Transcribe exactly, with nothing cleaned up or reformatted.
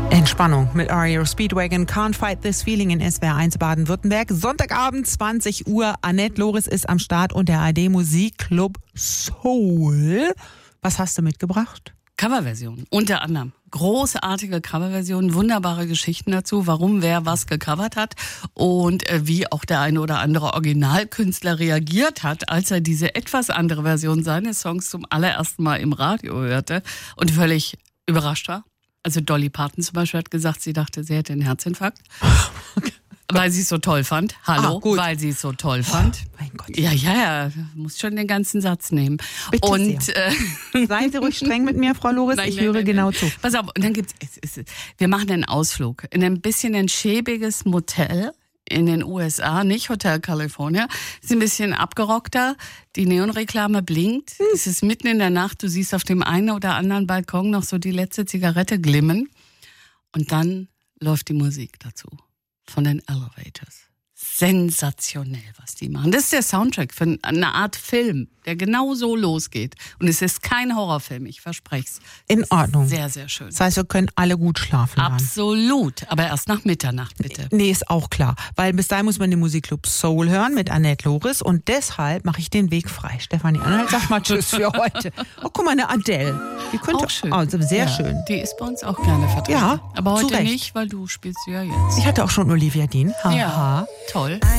Entspannung mit R E O Speedwagon, Can't Fight This Feeling in S W R eins Baden-Württemberg. Sonntagabend, zwanzig Uhr. Annette Loris ist am Start und der A R D Musikclub Soul. Was hast du mitgebracht? Coverversionen, unter anderem. Großartige Coverversionen, wunderbare Geschichten dazu, warum wer was gecovert hat und äh, wie auch der eine oder andere Originalkünstler reagiert hat, als er diese etwas andere Version seines Songs zum allerersten Mal im Radio hörte und völlig überrascht war. Also Dolly Parton zum Beispiel hat gesagt, sie dachte, sie hätte einen Herzinfarkt. Okay. Weil sie es so toll fand. Hallo, ah, gut. weil sie es so toll fand. Oh, mein Gott. Ja, ja, ja, muss schon den ganzen Satz nehmen. Bitte und äh, seien Sie ruhig streng mit mir, Frau Loris, nein, ich nein, höre nein, genau nein. zu. Pass auf, und dann gibt's, es, es, wir machen einen Ausflug in ein bisschen ein schäbiges Motel in den U S A, nicht Hotel California. Ist ein bisschen abgerockter, die Neonreklame blinkt, hm. Es ist mitten in der Nacht, du siehst auf dem einen oder anderen Balkon noch so die letzte Zigarette glimmen und dann läuft die Musik dazu von den Elevators. Sensationell, was die machen. Das ist der Soundtrack für eine Art Film, der genau so losgeht. Und es ist kein Horrorfilm, ich verspreche es. In Ordnung. Sehr, sehr schön. Das heißt, wir können alle gut schlafen. Absolut, aber erst nach Mitternacht, bitte. Nee, ist auch klar. Weil bis dahin muss man den Musikclub Soul hören mit Annette Loris und deshalb mache ich den Weg frei. Stefanie Anhalt, sag mal Tschüss für heute. Oh, guck mal, eine Adele. Die könnte auch schön. Also sehr ja, schön. Die ist bei uns auch gerne vertreten. Ja, aber heute zu Recht. nicht, weil du spielst ja jetzt. Ich hatte auch schon Olivia Dean. Haha. Ja, toll.